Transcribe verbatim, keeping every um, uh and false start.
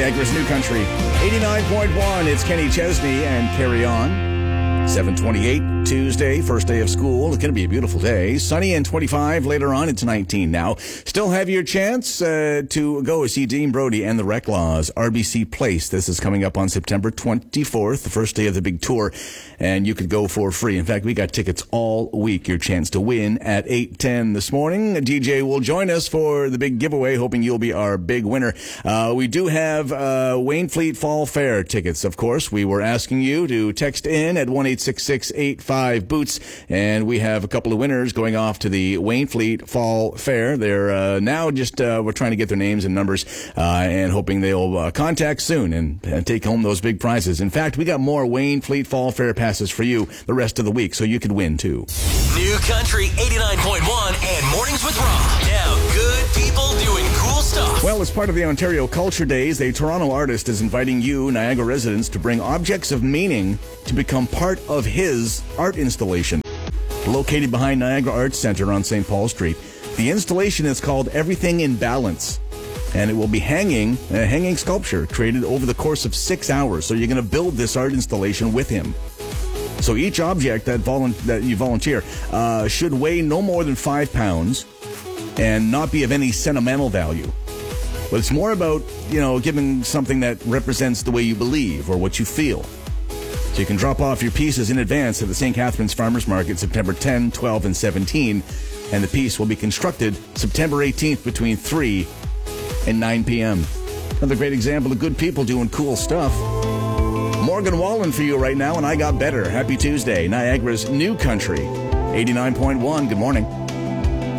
Niagara's New Country. eighty-nine point one, it's Kenny Chesney and Carry On. seven twenty-eight, Tuesday, first day of school. It's going to be a beautiful day. Sunny and twenty-five. Later on, it's nineteen now. Still have your chance uh, to go see Dean Brody and the Reclaws, R B C Place. This is coming up on September twenty-fourth, the first day of the big tour, and you could go for free. In fact, we got tickets all week. Your chance to win at eight ten this morning. D J will join us for the big giveaway, hoping you'll be our big winner. Uh, we do have uh, Wainfleet Fall Fair tickets, of course. We were asking you to text in at one eight six six eight five boots, and we have a couple of winners going off to the Wainfleet Fall Fair. They're uh, now just, uh, we're trying to get their names and numbers uh, and hoping they'll uh, contact soon and, and take home those big prizes. In fact, we got more Wainfleet Fall Fair passes for you the rest of the week, so you could win too. New Country eighty-nine point one and Mornings with Rob. Now, good people doing cool stuff. Well, as part of the Ontario Culture Days, a Toronto artist is inviting you, Niagara residents, to bring objects of meaning to become part of his art installation. Located behind Niagara Arts Centre on Saint Paul Street, the installation is called Everything in Balance, and it will be hanging, a hanging sculpture created over the course of six hours. So you're going to build this art installation with him. So each object that, volu- that you volunteer uh, should weigh no more than five pounds and not be of any sentimental value. But it's more about, you know, giving something that represents the way you believe or what you feel. So you can drop off your pieces in advance at the Saint Catharines Farmers Market September tenth, twelfth, and seventeenth. And the piece will be constructed September eighteenth between three and nine p.m. Another great example of good people doing cool stuff. Morgan Wallen for you right now, and I Got Better. Happy Tuesday. Niagara's New Country. eighty-nine point one. Good morning.